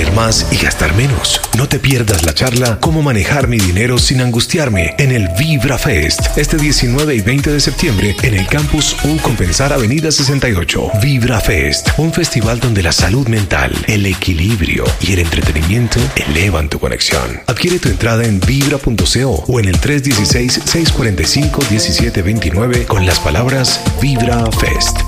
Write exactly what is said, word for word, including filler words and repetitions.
hacer más y gastar menos. No te pierdas la charla Cómo manejar mi dinero sin angustiarme en el Vibra Fest, este diecinueve y veinte de septiembre en el Campus U Compensar Avenida sesenta y ocho. Vibra Fest, un festival donde la salud mental, el equilibrio y el entretenimiento elevan tu conexión. Adquiere tu entrada en vibra punto co o en el tres uno seis, seis cuatro cinco, uno siete dos nueve con las palabras Vibra Fest.